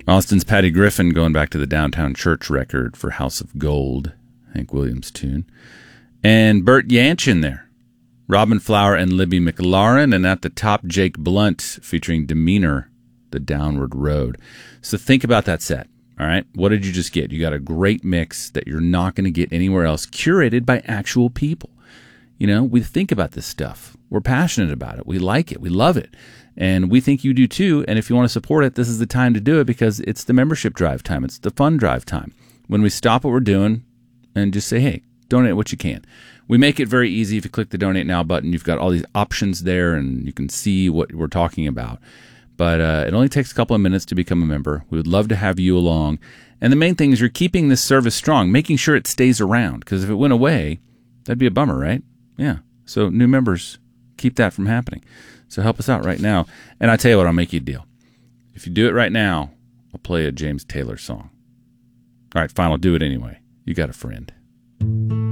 Austin's Patty Griffin, going back to the Downtown Church record for House of Gold, Hank Williams tune. And Bert Yanchin there. Robin Flower and Libby McLaren. And at the top, Jake Blunt featuring Demeanor, The Downward Road. So think about that set. All right. What did you just get? You got a great mix that you're not going to get anywhere else, curated by actual people. You know, we think about this stuff. We're passionate about it. We like it. We love it. And we think you do too. And if you want to support it, this is the time to do it because it's the membership drive time. It's the fun drive time. When we stop what we're doing and just say, hey, donate what you can. We make it very easy. If you click the Donate Now button, you've got all these options there and you can see what we're talking about. But it only takes a couple of minutes to become a member. We would love to have you along. And the main thing is you're keeping this service strong, making sure it stays around. Because if it went away, that'd be a bummer, right? Yeah. So new members, keep that from happening. So help us out right now. And I tell you what, I'll make you a deal. If you do it right now, I'll play a James Taylor song. All right, fine, I'll do it anyway. You got a friend.